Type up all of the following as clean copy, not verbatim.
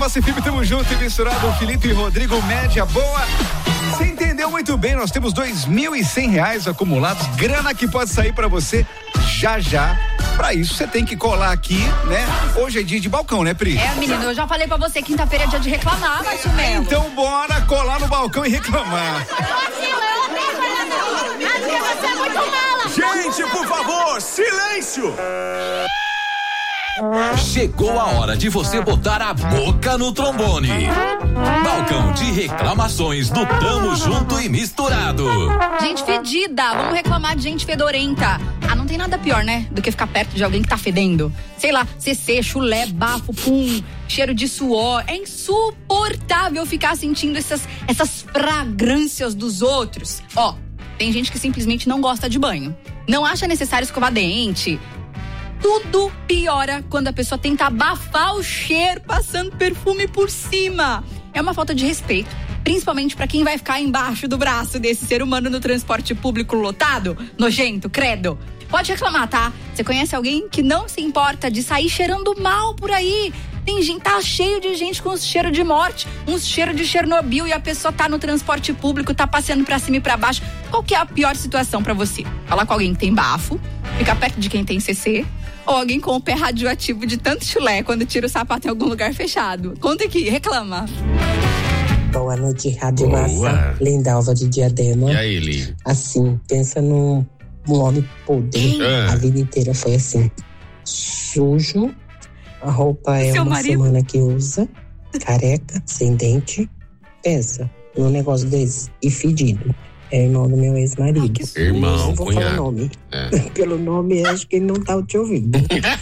Massa FM, tamo junto e misturado. Felipe e Rodrigo, média boa. Você entendeu muito bem, nós temos R$2.100 acumulados, grana que pode sair pra você já. Pra isso, você tem que colar aqui, né? Hoje é dia de balcão, né, Pri? É, menino, eu já falei pra você, quinta-feira é dia de reclamar, Márcio Melo. Então bora colar no balcão e reclamar. Você é muito mala. Gente, por favor, silêncio! Chegou a hora de você botar a boca no trombone. Balcão de reclamações do Tamo Junto e Misturado. Gente fedida, vamos reclamar de gente fedorenta. Ah, não tem nada pior, né? Do que ficar perto de alguém que tá fedendo. Sei lá, CC, chulé, bafo, pum, cheiro de suor. É insuportável ficar sentindo essas fragrâncias dos outros. Ó, tem gente que simplesmente não gosta de banho. Não acha necessário escovar dente. Tudo piora quando a pessoa tenta abafar o cheiro passando perfume por cima. É uma falta de respeito, principalmente pra quem vai ficar embaixo do braço desse ser humano no transporte público lotado, nojento, credo. Pode reclamar, tá? Você conhece alguém que não se importa de sair cheirando mal por aí? Tem gente, tá cheio de gente com cheiro de morte, uns cheiro de Chernobyl, e a pessoa tá no transporte público, tá passeando pra cima e pra baixo. Qual que é a pior situação pra você? Falar com alguém que tem bafo, ficar perto de quem tem CC, ou alguém com o pé radioativo de tanto chulé quando tira o sapato em algum lugar fechado? Conta aqui, reclama. Boa noite, Rádio Massa. Lindalva de Diadema. E aí, Li? Assim, pensa num homem podre. A vida inteira foi assim. Sujo, a roupa é uma semana que usa, careca, sem dente. Pensa num negócio desse. E fedido. É irmão do meu ex-marido. Irmão, não vou falar o nome. Pelo nome, acho que ele não tá te ouvindo.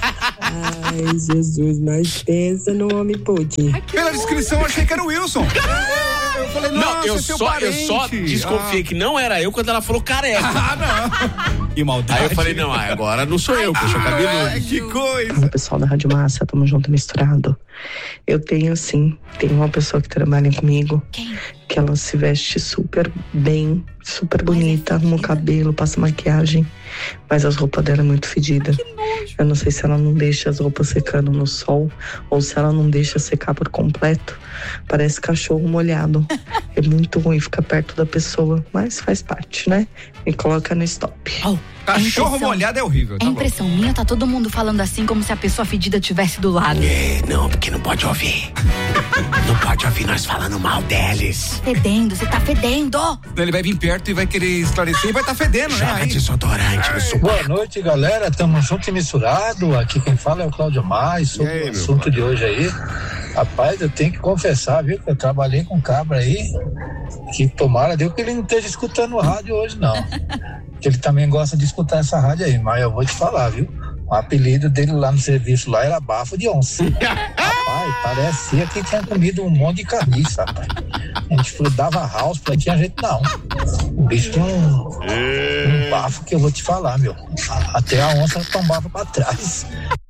Ai, Jesus, mas pensa no homem podre. Pela descrição, eu achei que era o Wilson. Eu falei, não, eu só desconfiei que não era eu quando ela falou careca. Não. Que maldade. Aí eu falei, não, agora não sou eu, que eu sou cabeludo. Que coisa. O pessoal da Rádio Massa, tamo junto misturado. Eu tenho uma pessoa que trabalha comigo. Quem? Que ela se veste super bem, super bonita, arruma o cabelo, passa maquiagem, mas as roupas dela é muito fedida. Eu não sei se ela não deixa as roupas secando no sol ou se ela não deixa secar por completo. Parece cachorro molhado. É muito ruim ficar perto da pessoa, mas faz parte, né? Me coloca no stop. Cachorro molhado é horrível. É impressão minha, tá todo mundo falando assim como se a pessoa fedida estivesse do lado. Não, porque não pode ouvir. Não pode ouvir nós falando mal deles. Fedendo, você tá fedendo. Ele vai vir perto e vai querer esclarecer e vai tá fedendo, né? Joga desodorante no subaco. Boa noite, galera. Tamo junto e misturado. Aqui quem fala é o Cláudio Mais. Sobre o assunto de hoje aí. Rapaz, eu tenho que confessar, viu? Que eu trabalhei com um cabra aí. Que tomara Deus que ele não esteja escutando o rádio hoje, não. Que ele também gosta de escutar essa rádio aí. Mas eu vou te falar, viu? O apelido dele lá no serviço lá era Bafo de Onça. Rapaz, parecia que tinha comido um monte de carniça, rapaz. A gente dava house, não tinha jeito não. O bicho tinha um bafo que eu vou te falar, meu. Até a onça tombava pra trás.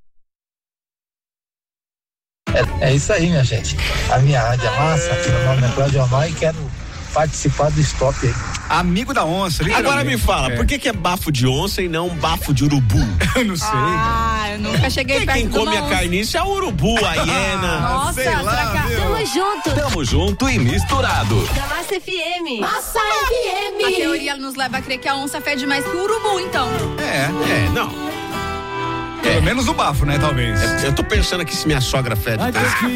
É isso aí, minha gente. A minha rádio é Massa, aqui no nome é Cláudio Amar e quero participar do stop aí. Amigo da onça. Agora me fala, por que é bafo de onça e não bafo de urubu? Eu não sei. Eu nunca cheguei perto quem de uma come a carniça é o urubu, a hiena. Nossa, sei lá, será que... Tamo junto. Tamo junto e misturado. Da Massa FM. Massa FM. A teoria nos leva a crer que a onça fede mais que o urubu, então. Não. Pelo menos o bafo, né, talvez. Eu tô pensando aqui se minha sogra fede.